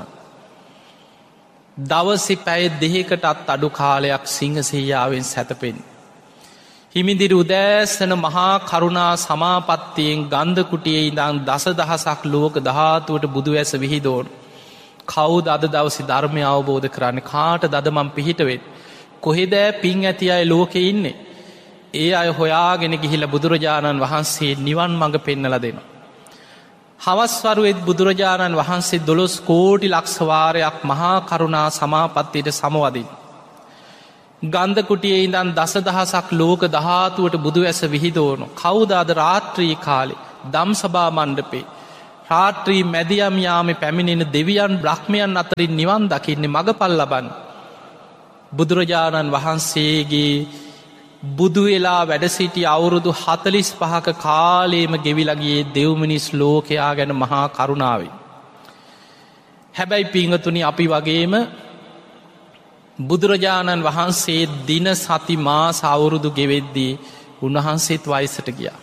දවසි පැය දෙහකටත් අඩු කාලයක් සිංහසීයාවෙන් සැතපෙන්. හිමිදිරි උදෑසන මහා කරුණා සමාපත්තියෙන් ගන්ධකුටියේ ඉඳං දස දහසක් ලෝක දහතුවට බුදු ඇස විහිදෝන්. කවුද අද දවසි ධර්මය අවබෝධ කරන්න කාට දදමම් පිහිටවෙන්. කොහෙදෑ පින් ඇති අය ලෝකෙ ඉන්නේ. ඒ අය හොයාගෙන ගිහිල බුදුරජාණන් වහන්සේ නිවන් මඟ පෙන්නල දෙෙන. හවස්වරුවෙත් බුදුරජාණන් වහන්සේ දොළොස් කෝටි ලක්ෂවාරයක් මහා කරුණා සමාපත්තියට සමවදින්. ගන්ධකුටියේ ඉඳන් දස දහසක් ලෝක දහතුවට බුදු ඇස විහිදෝනු. කවුදාද රාත්‍රී කාලෙ දම් සභා මණ්ඩපේ. රාත්‍රී මැදියම් යාම පැමිණෙන දෙවියන් බ්‍රහ්මයන් අතරින් නිවන් දකින්නේ මඟ පල් ලබන්න. බුදුරජාණන් වහන්සේගේ බුදුවෙලා වැඩසිටි අවුරුදු හතලිස් පහක කාලේම ගෙවිලගේ දෙව්මිනිස් ලෝකයා ගැන මහා කරුණාවේ. හැබැයි පිංහතුනි අපි වගේම බුදුරජාණන් වහන්සේ දින සති මාස අවුරුදු ගෙවෙද්දී උන්වහන්සේත් වයිසට ගියා.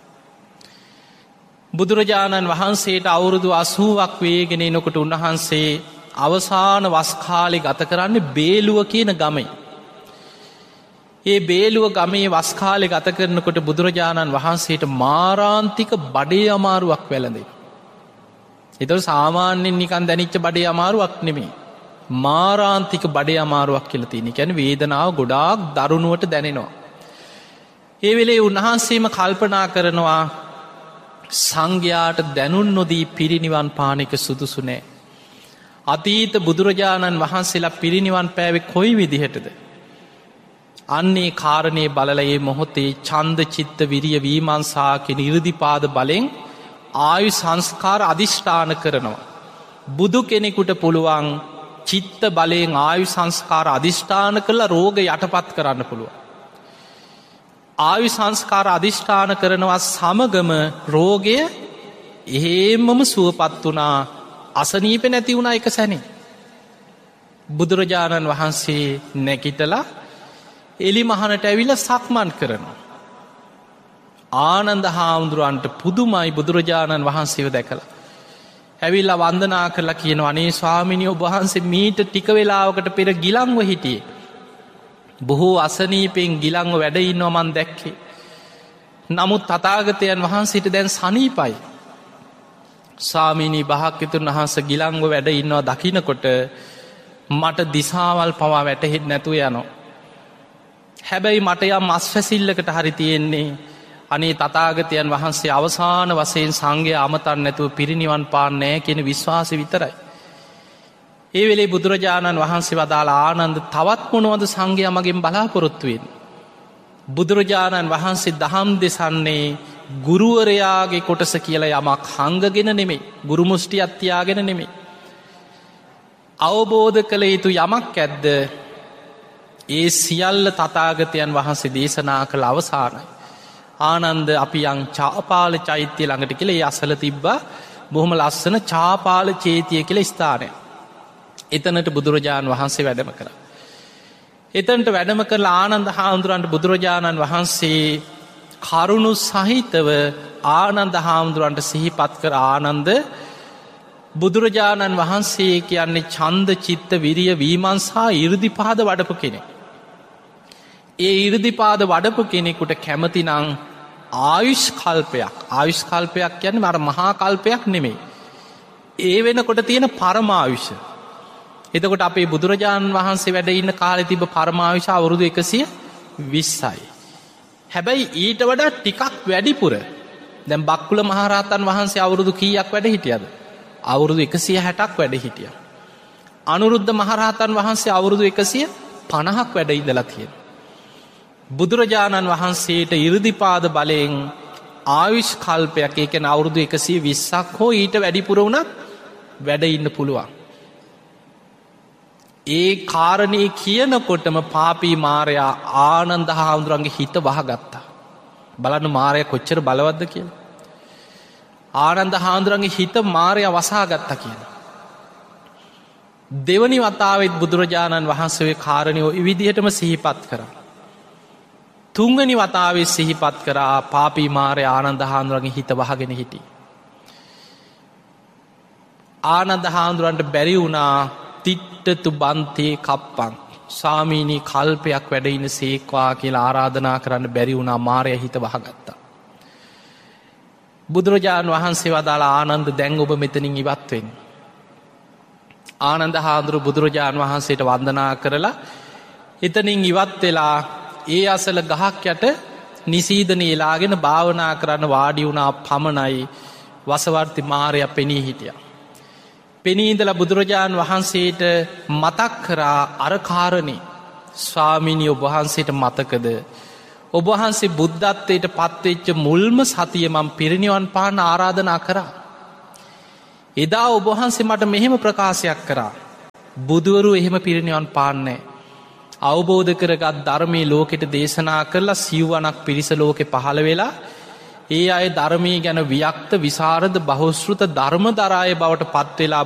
බුදුරජාණන් වහන්සේට අවුරුදු අසූවක් වේගෙන නොකොට උන්වහන්සේ අවසාන වස්කාලෙ ගත කරන්නේ බේලුව කියන ගමයි. ඒ බේලුව ගමේ වස්කාලෙ ගත කරනකොට බුදුරජාණන් වහන්සේට මාරාන්තික බඩේ අමාරුවක් වැළඳේ. එතව සාමාන්‍යෙන් නිකන් දැනිච්ච බඩේ අමාරුවක් නෙමේ. මාරාන්තික බඩේ අමාරුවක් කියල තියෙන කැන වේදනාව ගොඩාක් දරුණුවට දැනෙනවා. ඒ වෙලේ උන්වහන්සේම කල්පනා කරනවා සංඝයාට දැනුන් නොදී පිරිනිවන් පානක සුදුසු නෑ. අතීත බුදුරජාණන් වහන්සේලා පිරිනිවන් පෑවෙ කොයි විදිහටද. අන්නේ කාරණය බලලයේ මොහොතේ චන්ද චිත්ත විරිය වීමන්සාකෙන ඉරදිපාද බලෙන් ආයු සංස්කාර අධිෂ්ඨාන කරනවා. බුදු කෙනෙකුට පුළුවන් චිත්ත බලයෙන් ආයු සංස්කාර අධිෂ්ඨාන කළ රෝග යටපත් කරන්න පුළුවන්. ආයු සංස්කාර අධිෂ්ඨාන කරනවා සමගම රෝගය එහෙමම සුවපත් වනා අසනීප නැති වුණ එක සැනේ. බුදුරජාණන් වහන්සේ නැකිටලා එලි මහනට ඇවිල සක්මන් කරනවා. ආනන්ද හාමුදුරුවන්ට පුදුමයි බුදුරජාණන් වහන්සේව දැකලා. ඇවිල්ලා වන්දනා කරලා කියන අනේ ස්වාමිනි ඔබහන්සේ මීට ටික වෙලාවකට පෙර ගිලංව හිටියේ. බොහෝ අසනීපෙන් ගිලංව වැඩඉන්නවා මන් දැක්කේ. නමුත් තථාගතයන් වහන්සේට දැන් සනීපයි. ස්වාමීනී භාග්‍යවතුන් වහන්සේ ගිලංව වැඩ ඉන්නවා දකිනකොට මට දිසාවල් පවා වැටහෙන්නේ නැතුව යනවා. හැබැයි මට යම් අස්වැසිල්ලකට හරි තියෙන්නේ අනේ තථාගතයන් වහන්සේ අවසාන වශයෙන් සංඝයා අමතන්න නැතුව පිරිනිවන් පාන්නේ කියන විශ්වාසය විතරයි. ඒ වෙලේ බුදුරජාණන් වහන්සේ වදාළ ආනන්ද තවත් මොනවද සංඝයා මගෙන් බලාපොරොත්තු වෙන්නේ? බුදුරජාණන් වහන්සේ දහම් දෙසන්නේ ගුරුවරයාගේ කොටස කියලා යමක් හංගගෙන නෙමෙයි. ගුරු මුෂ්ටියක් තියාගෙන නෙමෙයි. අවබෝධ කළ යුතු යමක් ඇද්ද ඒ සියල්ල තථාගතයන් වහන්සේ දේශනා කළ අවසානයි. ආනන්ද අපි යං චාපාල චෛත්‍යය ළඟට කියලා ඒ අසල තිබ්බා බොහොම ලස්සන චාපාල චේතිය කියලා ස්ථානය. එතනට බුදුරජාණන් වහන්සේ වැඩම කළා. එතනට වැඩම කරලා ආනන්ද හාමුදුරන්ට බුදුරජාණන් වහන්සේ කරුණු සහිතව ආනන්ද හාමුදුරන්ට සිහිපත් කර ආනන්ද බුදුරජාණන් වහන්සේ කියන්නේ ඡන්ද චිත්ත විරිය වීමන්සා 이르දිපාද වඩපු කෙනෙක්. ඒ 이르දිපාද වඩපු කෙනෙකුට කැමතිනම් ආයුෂ් කල්පයක් ආයුෂ් කල්පයක් කියන්නේ අර මහා කල්පයක් නෙමෙයි. ඒ වෙනකොට තියෙන පරමායුෂ. එතකොට අපේ බුදුරජාණන් වහන්සේ වැඩ ඉන්න කාලෙ තිබ පරමාවිශ අවුරුදු එකසිය විස්සයි. හැබැයි ඊට වඩා ටිකක් වැඩිපුර දැම් බක්කුල මහරහතන් වහන්සේ අවුරුදු කීයක් වැඩ හිටියද. අවුරුදු එකසිය හැටක් වැඩ හිටිය. අනුරුද්ධ මහරහතන් වහන්සේ අවුරුදු එකසිය පණහක් වැඩ ඉදලා තියෙන. බුදුරජාණන් වහන්සේට ඉරදිපාද බලයෙන් ආවිශ් කල්පයක් එකන අවුරුදු එකසිය විස්සක් හෝ ඊට වැඩිපුර වුණත් වැඩ ඉන්න පුළුවන්. ඒ කාරණය කියනකොටම පාපී මාරයා ආනන්ද හාමුදුරන්ගේ හිත වහගත්තා. බලන්න මාරය කොච්චර බලවද්ද කිය. ආනන්ද හාමුදුරන්ගේ හිත මාරය වසාගත්තා කියන. දෙවනි වතාවත් බුදුරජාණන් වහන්සේ කාරණයෝ විදිහටම සිහිපත් කර. තුංගනි වතාවේ සිහිපත් කරා පාපී මාරය ආනන්ද හාමුදුරන්ගේ හිත වහගෙන හිටි. ආනන්ද හාමුදුරන්ට බැරි වුණා තිට්ටතු බන්තේ කප්පන් සාමීනී කල්පයක් වැඩඉන්න සේක්වා කියලා ආරාධනා කරන්න බැරි වුණා මාරය හිත වහගත්තා. බුදුරජාණන් වහන්සේ වදාලා ආනන්ද දැන් ඔබ මෙතනින් ඉවත්වෙන්. ආනන්ද හාමුදුරු බුදුරජාණන් වහන්සේට වන්දනා කරලා එතනින් ඉවත් වෙලා ඒ අසල ගහක් යට නිසීදන එලාගෙන භාවනා කරන්න වාඩි වුණා පමණයි වසවර්ති මාරය පෙනී හිටිය. පෙනීදල බුදුරජාණන් වහන්සේට මතක් කරා අරකාරණය ස්වාමිනි ඔබහන්සේට මතකද. ඔබහන්සේ බුද්ධත්වයට පත්වෙච්ච මුල්ම සතිය මම් පිරිනිවන් පාන ආරාධනා කරා. එදා ඔබහන්සේ මට මෙහෙම ප්‍රකාශයක් කරා. බුදුවරු එහෙම පිරිනිවන් පාන්නේ. අවබෝධ කරගත් ධර්මී ලෝකෙට දේශනා කරලා සිව්වනක් පිරිස ලෝකෙ පහළ වෙලා ඒ අය ධර්මී ගැන වියක්ත විසාරද බහුස්ෘත ධර්ම දරාය බවට පත්වෙලා